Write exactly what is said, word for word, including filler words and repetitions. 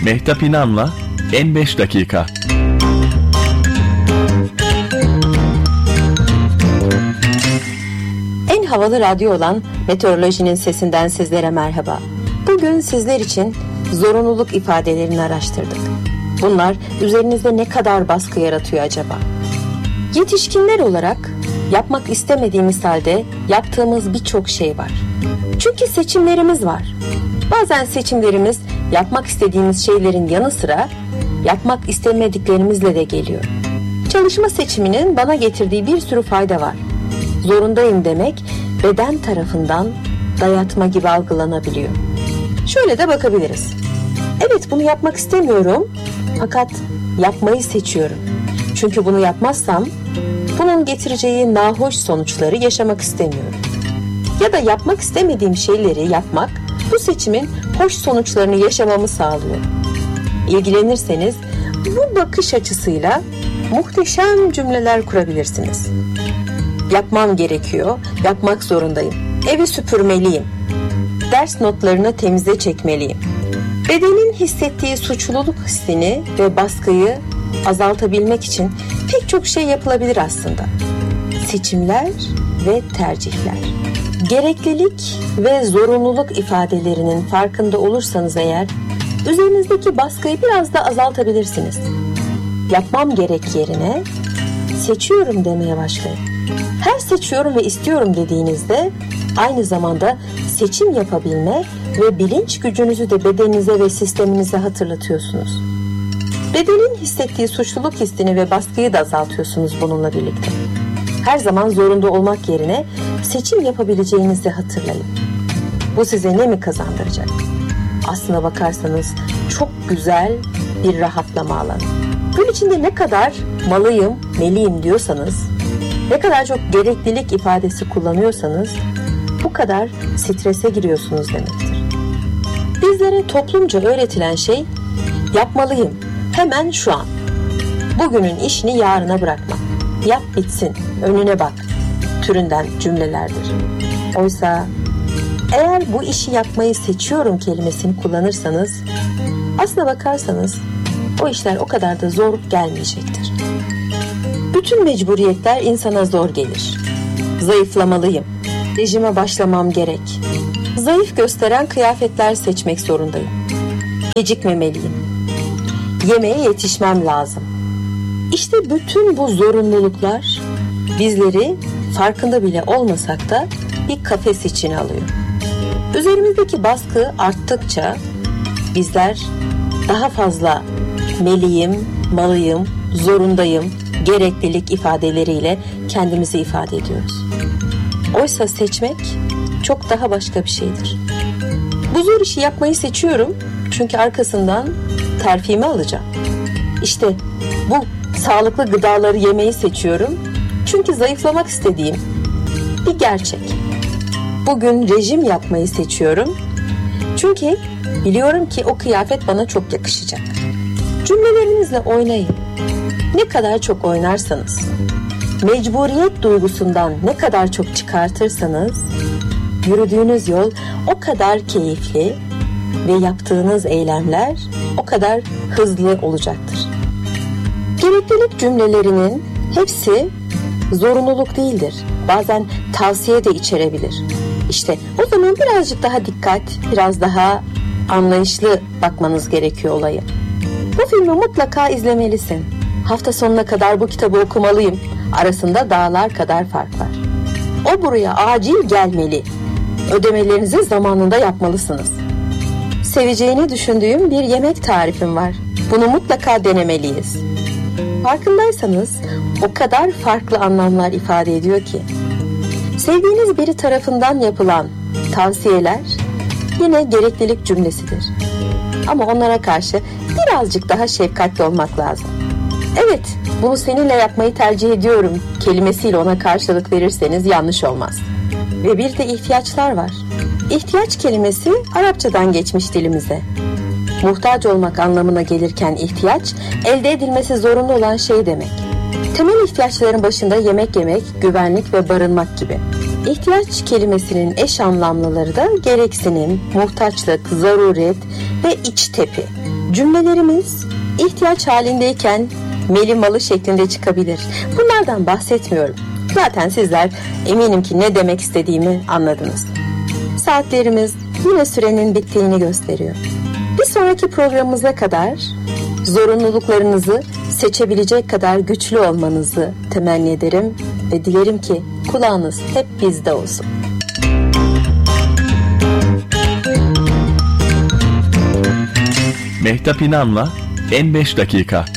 Mehtap İnan'la En beş Dakika. En havalı radyo olan Meteorolojinin Sesinden sizlere merhaba. Bugün sizler için zorunluluk ifadelerini araştırdık. Bunlar üzerinizde ne kadar baskı yaratıyor acaba? Yetişkinler olarak yapmak istemediğimiz halde yaptığımız birçok şey var. Çünkü seçimlerimiz var. Bazen seçimlerimiz yapmak istediğimiz şeylerin yanı sıra yapmak istemediklerimizle de geliyor. Çalışma seçiminin bana getirdiği bir sürü fayda var. Zorundayım demek beden tarafından dayatma gibi algılanabiliyor. Şöyle de bakabiliriz. Evet, bunu yapmak istemiyorum fakat yapmayı seçiyorum. Çünkü bunu yapmazsam bunun getireceği nahoş sonuçları yaşamak istemiyorum. Ya da yapmak istemediğim şeyleri yapmak bu seçimin hoş sonuçlarını yaşamamı sağlıyor. İlgilenirseniz bu bakış açısıyla muhteşem cümleler kurabilirsiniz. Yapmam gerekiyor, yapmak zorundayım. Evi süpürmeliyim. Ders notlarını temize çekmeliyim. Bedenin hissettiği suçluluk hissini ve baskıyı azaltabilmek için pek çok şey yapılabilir aslında. Seçimler ve tercihler. Gereklilik ve zorunluluk ifadelerinin farkında olursanız eğer, üzerinizdeki baskıyı biraz da azaltabilirsiniz. Yapmam gerek yerine seçiyorum demeye başlayın. Her seçiyorum ve istiyorum dediğinizde aynı zamanda seçim yapabilme ve bilinç gücünüzü de bedeninize ve sisteminize hatırlatıyorsunuz. Bedenin hissettiği suçluluk hissini ve baskıyı da azaltıyorsunuz bununla birlikte. Her zaman zorunda olmak yerine seçim yapabileceğinizi hatırlayın. Bu size ne mi kazandıracak? Aslına bakarsanız çok güzel bir rahatlama alanı. Gün içinde ne kadar malıyım, meliyim diyorsanız, ne kadar çok gereklilik ifadesi kullanıyorsanız bu kadar strese giriyorsunuz demektir. Bizlere toplumca öğretilen şey yapmalıyım, hemen şu an. Bugünün işini yarına bırakma. Yap bitsin, önüne bak türünden cümlelerdir. Oysa eğer bu işi yapmayı seçiyorum kelimesini kullanırsanız, aslına bakarsanız o işler o kadar da zor gelmeyecektir. Bütün mecburiyetler insana zor gelir. Zayıflamalıyım, rejime başlamam gerek. Zayıf gösteren kıyafetler seçmek zorundayım. Gecikmemeliyim. Yemeğe yetişmem lazım. İşte bütün bu zorunluluklar bizleri farkında bile olmasak da bir kafes içine alıyor. Üzerimizdeki baskı arttıkça bizler daha fazla meliyim, malıyım, zorundayım, gereklilik ifadeleriyle kendimizi ifade ediyoruz. Oysa seçmek çok daha başka bir şeydir. Bu zor işi yapmayı seçiyorum çünkü arkasından terfimi alacağım. İşte bu sağlıklı gıdaları yemeyi seçiyorum çünkü zayıflamak istediğim bir gerçek. Bugün rejim yapmayı seçiyorum çünkü biliyorum ki o kıyafet bana çok yakışacak. Cümlelerinizle oynayın. Ne kadar çok oynarsanız, mecburiyet duygusundan ne kadar çok çıkartırsanız, yürüdüğünüz yol o kadar keyifli ve yaptığınız eylemler o kadar hızlı olacaktır. Gereklilik cümlelerinin hepsi zorunluluk değildir. Bazen tavsiye de içerebilir. İşte o zaman birazcık daha dikkat, biraz daha anlayışlı bakmanız gerekiyor olaya. Bu filmi mutlaka izlemelisin. Hafta sonuna kadar bu kitabı okumalıyım. Arasında dağlar kadar fark var. O buraya acil gelmeli. Ödemelerinizi zamanında yapmalısınız. Seveceğini düşündüğüm bir yemek tarifim var. Bunu mutlaka denemeliyiz. Farkındaysanız o kadar farklı anlamlar ifade ediyor ki. Sevdiğiniz biri tarafından yapılan tavsiyeler yine gereklilik cümlesidir. Ama onlara karşı birazcık daha şefkatli olmak lazım. Evet, bunu seninle yapmayı tercih ediyorum kelimesiyle ona karşılık verirseniz yanlış olmaz. Ve bir de ihtiyaçlar var. İhtiyaç kelimesi Arapçadan geçmiş dilimize. Muhtaç olmak anlamına gelirken ihtiyaç, elde edilmesi zorunlu olan şey demek. Temel ihtiyaçların başında yemek yemek, güvenlik ve barınmak gibi. İhtiyaç kelimesinin eş anlamlıları da gereksinim, muhtaçlık, zaruret ve iç tepi. Cümlelerimiz ihtiyaç halindeyken meli malı şeklinde çıkabilir. Bunlardan bahsetmiyorum. Zaten sizler eminim ki ne demek istediğimi anladınız. Saatlerimiz yine sürenin bittiğini gösteriyor. Bir sonraki programımıza kadar zorunluluklarınızı seçebilecek kadar güçlü olmanızı temenni ederim ve dilerim ki kulağınız hep bizde olsun. Mehtap İnan'la En beş Dakika.